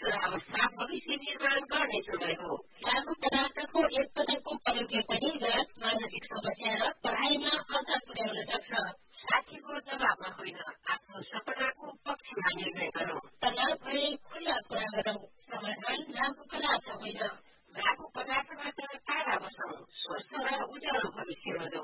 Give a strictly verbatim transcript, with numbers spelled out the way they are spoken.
किशोर अवस्था भविष्य निर्माण गर्ने समय हो। लागू पदार्थको एक पटकको प्रयोगले पनि रात मानसिक समस्या र पढाइमा असर पुर्याउन सक्छ। साथीको दबावमा होइन, आफ्नो सपनाको पक्षमा निर्णय गरौं। तनाव भए खुल्ला कुरा गरौं। समाधान लागू पदार्थ होइन। लागू पदार्थबाट टाढा बसौं। स्वस्थ र उज्यालो भविष्य रोजौं।